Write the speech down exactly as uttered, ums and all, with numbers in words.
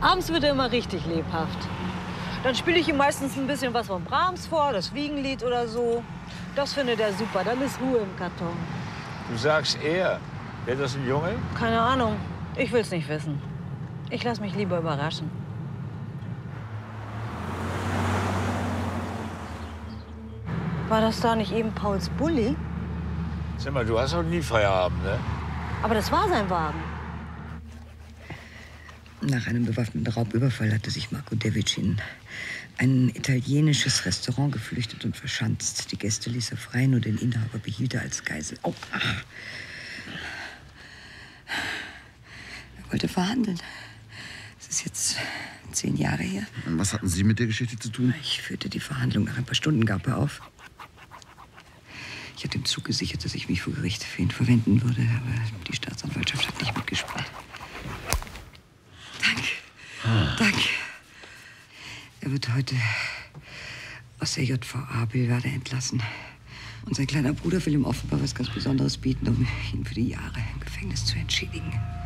Abends wird er immer richtig lebhaft. Dann spiele ich ihm meistens ein bisschen was von Brahms vor, das Wiegenlied oder so. Das findet er super, dann ist Ruhe im Karton. Du sagst er. Wäre das ein Junge? Keine Ahnung, ich will's nicht wissen. Ich lass mich lieber überraschen. War das da nicht eben Pauls Bulli? Sag mal, du hast auch nie Feierabend, ne? Aber das war sein Wagen. Nach einem bewaffneten Raubüberfall hatte sich Marco Devic in ein italienisches Restaurant geflüchtet und verschanzt. Die Gäste ließ er frei, nur den Inhaber behielt er als Geisel. Oh. Er wollte verhandeln. Es ist jetzt zehn Jahre her. Und was hatten Sie mit der Geschichte zu tun? Ich führte die Verhandlung. Nach ein paar Stunden gab er auf. Ich hatte ihm zugesichert, dass ich mich vor Gericht für ihn verwenden würde, aber die Staatsanwaltschaft hat nicht mitgespielt. Danke. Ah. Danke. Er wird heute aus der J V A Billwader entlassen. Und sein kleiner Bruder will ihm offenbar was ganz Besonderes bieten, um ihn für die Jahre im Gefängnis zu entschädigen.